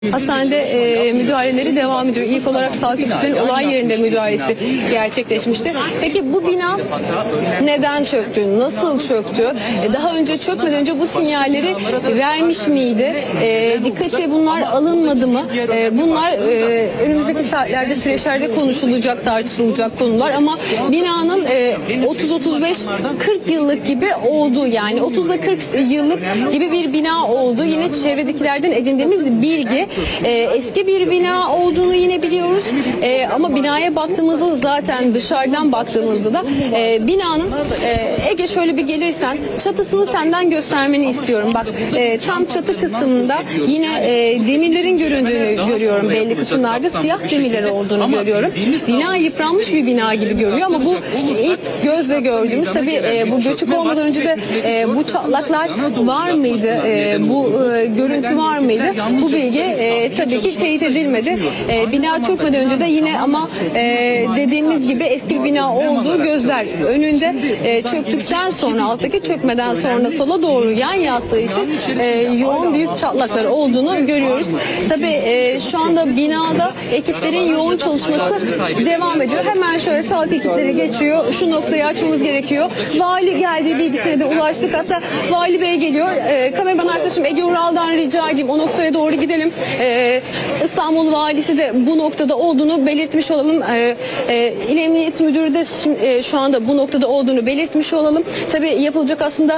Hastanede müdahaleleri devam ediyor. İlk olarak sağlık ekiplerinin olay yerinde müdahalesi gerçekleşmişti. Peki bu bina neden çöktü? Nasıl çöktü? Daha önce çökmeden önce bu sinyalleri vermiş miydi? Dikkate bunlar alınmadı mı? Bunlar önümüzdeki saatlerde, süreçlerde konuşulacak, tartışılacak konular ama binanın 30-35-40 yıllık gibi olduğu, yani 30 ile 40 yıllık gibi bir bina olduğu yine çevredekilerden edindiğimiz bilgi. Eski bir bina olduğunu yine biliyoruz ama binaya baktığımızda zaten dışarıdan baktığımızda da binanın Ege şöyle bir gelirsen çatısını senden göstermeni istiyorum. Bak tam çatı kısmında yine demirlerin göründüğünü görüyorum, belli kısımlarda siyah demirler olduğunu görüyorum. Bina yıpranmış bir bina gibi görünüyor ama bu ilk gözle gördüğümüz, tabii bu göçük olmadan önce de bu çatlaklar var mıydı, bu görüntü var mıydı, bu bilgi tabii ki teyit edilmedi. Bina çökmeden önce de yine ama dediğimiz gibi eski bir bina olduğu gözler önünde. Çöktükten sonra, alttaki çökmeden sonra sola doğru yan yattığı için yoğun büyük çatlaklar olduğunu görüyoruz. Tabii şu anda binada ekiplerin yoğun çalışması devam ediyor. Hemen şöyle sağlık ekipleri geçiyor. Şu noktayı açmamız gerekiyor. Vali geldiği bilgisine de ulaştık. Hatta Vali Bey geliyor. Kameraman arkadaşım Ege Ural'dan rica edeyim, o noktaya doğru gidelim. İstanbul Valisi de bu noktada olduğunu belirtmiş olalım. İl Emniyet Müdürü de şu anda bu noktada olduğunu belirtmiş olalım. Tabii yapılacak aslında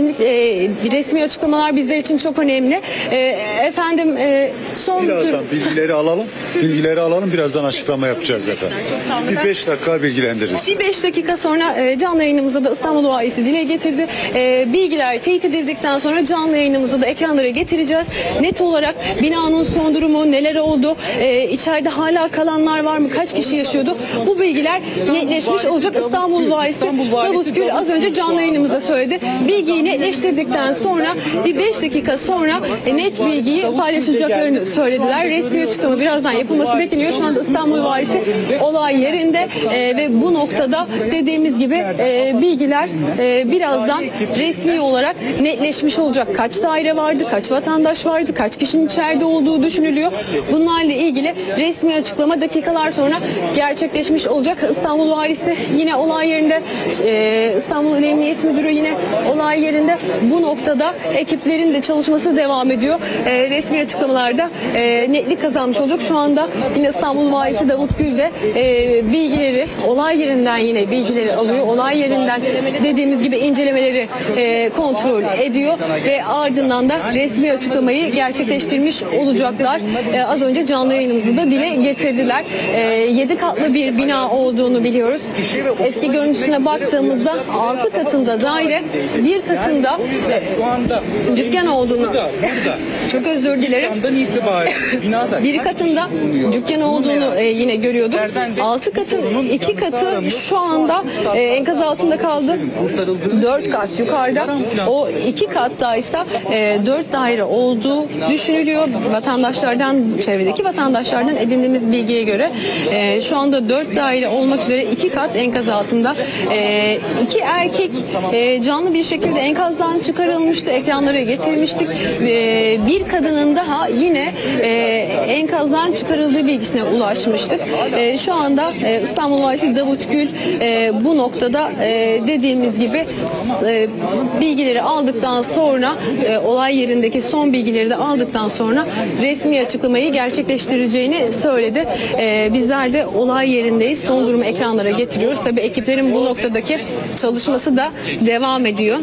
resmi açıklamalar bizler için çok önemli. Efendim son bilgileri alalım, birazdan açıklama yapacağız efendim. Bir 5 dakika bilgilendiririz. Bir 5 dakika sonra canlı yayınımızda da İstanbul Valisi dile getirdi. Bilgiler teyit edildikten sonra canlı yayınımızda da ekranlara getireceğiz. Net olarak binanın son durumu, neler oldu, içeride hala kalanlar var mı, kaç kişi yaşıyordu, bu bilgiler netleşmiş olacak. İstanbul Valisi Davut Gül az önce canlı yayınımızda söyledi. Bilgiyi netleştirdikten sonra bir 5 dakika sonra net bilgiyi paylaşacaklarını söylediler. Resmi açıklama birazdan yapılması bekleniyor. Şu anda İstanbul Valisi olay yerinde ve bu noktada dediğimiz gibi bilgiler birazdan resmi olarak netleşmiş olacak. Kaç daire vardı, kaç vatandaş vardı, kaç kişinin içeride olduğu düşünülüyor. Bunlarla ilgili resmi açıklama dakikalar sonra gerçekleşmiş olacak. İstanbul Valisi yine olay yerinde, İstanbul İl Emniyet Müdürü yine olay yerinde. Bu noktada ekiplerin de çalışması devam ediyor. Resmi açıklamalarda netlik kazanmış olacak. Şu anda yine İstanbul Valisi Davut Gül de bilgileri olay yerinden yine bilgileri alıyor. Olay yerinden dediğimiz gibi incelemeleri kontrol ediyor ve ardından da resmi açıklamayı gerçekleştirmiş olacaklar. Az önce canlı yayınımızda da dile getirdiler. 7 katlı bir bina olduğunu biliyoruz. Eski görüntüsüne baktığımızda 6 katında daire, bir katında dükkan olduğunu, çok özür dilerim, bir katında dükkan olduğunu yine görüyorduk. 6 katın 2 katı şu anda enkaz altında kaldı. 4 kat yukarıda. O 2 kattaysa 4 daire olduğu düşünülüyor. Vatandaşlardan, çevredeki vatandaşlardan edindiğimiz bilgiye göre şu anda 4 daire olmak üzere 2 kat enkaz altında. 2 erkek canlı bir şekilde enkazdan çıkarılmıştı. Ekranlara getirmiştik. Bir kadının daha yine enkazdan çıkarıldığı bilgisine ulaşmıştık. Şu anda İstanbul Valisi Davut Gül bu noktada dediğimiz gibi bilgileri aldıktan sonra, olay yerindeki son bilgileri de aldıktan sonra resmi açıklamayı gerçekleştireceğini söyledi. Bizler de olay yerindeyiz. Son durumu ekranlara getiriyoruz. Tabii ekiplerin bu noktadaki çalışması da devam ediyor.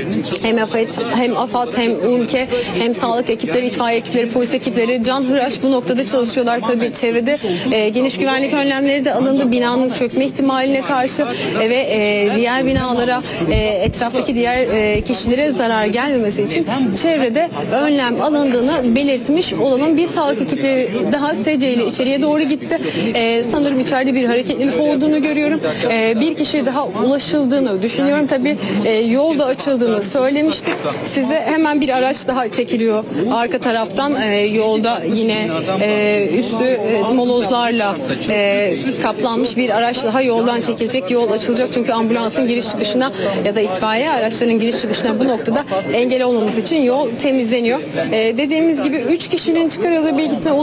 Hem AFAD, hem UMKE, hem sağlık ekipleri, itfaiye ekipleri, polis ekipleri canhıraş bu noktada çalışıyorlar. Tabii çevrede geniş güvenlik önlemleri de alındı. Binanın çökme ihtimaline karşı ve diğer binalara, etraftaki diğer kişilere zarar gelmemesi için çevrede önlem alındığını belirtmiş olalım. Bir sağlık ekibi daha sedyeyle içeriye doğru gitti. Sanırım içeride bir hareketlilik olduğunu görüyorum. Bir kişiye daha ulaşıldığını düşünüyorum. Tabii yol da açıldığını söylemiştik. Size hemen bir araç daha çekiliyor arka taraftan. Yolda yine üstü molozlarla kaplanmış bir araç daha yoldan çekilecek. Yol açılacak çünkü ambulansın giriş çıkışına ya da itfaiye araçlarının giriş çıkışına bu noktada engel olmamız için yol temizleniyor. Dediğimiz gibi 3 kişinin çıkarıldığı bilgisine